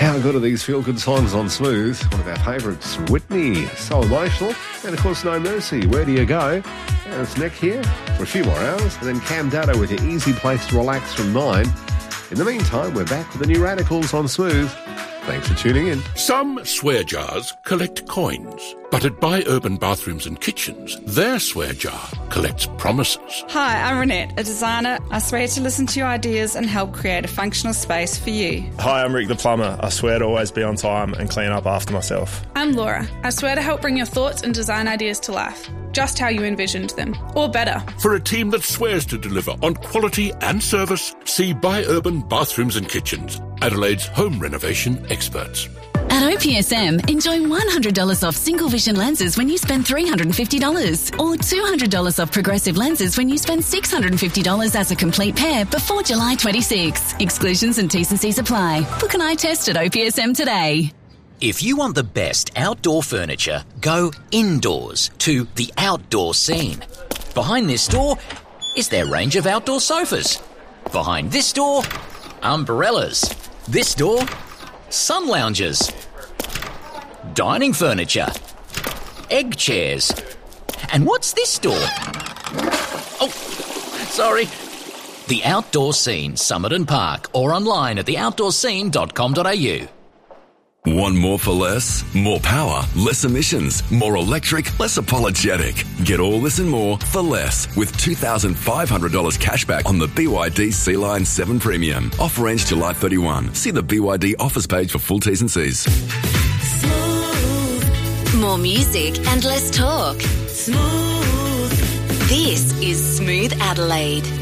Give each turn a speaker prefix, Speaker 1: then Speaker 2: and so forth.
Speaker 1: How good are these feel-good songs on Smooth? One of our favourites, Whitney, So Emotional. And of course, No Mercy, Where Do You Go? And it's Nick here for a few more hours. And then Cam Dado with your easy place to relax from 9. In the meantime, we're back with the new Radicals on Smooth. Thanks for tuning in.
Speaker 2: Some swear jars collect coins, but at Buy Urban Bathrooms and Kitchens, their swear jar collects promises.
Speaker 3: Hi, I'm Renette, a designer. I swear to listen to your ideas and help create a functional space for you.
Speaker 4: Hi, I'm Rick the plumber. I swear to always be on time and clean up after myself.
Speaker 5: I'm Laura. I swear to help bring your thoughts and design ideas to life, just how you envisioned them, or better.
Speaker 2: For a team that swears to deliver on quality and service, see Buy Urban Bathrooms and Kitchens, Adelaide's home renovation experts.
Speaker 6: At OPSM, enjoy $100 off single vision lenses when you spend $350 or $200 off progressive lenses when you spend $650 as a complete pair before July 26. Exclusions and T&Cs apply. Book an eye test at OPSM today.
Speaker 7: If you want the best outdoor furniture, go indoors to the Outdoor Scene. Behind this door is their range of outdoor sofas. Behind this door, umbrellas. This door, sun lounges, dining furniture, egg chairs. And what's this door? Oh, sorry. The Outdoor Scene, Somerton Park, or online at theoutdoorscene.com.au.
Speaker 8: Want more for less? More power, less emissions, more electric, less apologetic. Get all this and more for less with $2,500 cash back on the BYD Sea-Line 7 Premium. Offer ends July 31. See the BYD offers page for full T's and C's.
Speaker 6: Smooth. More music and less talk. Smooth. This is Smooth Adelaide.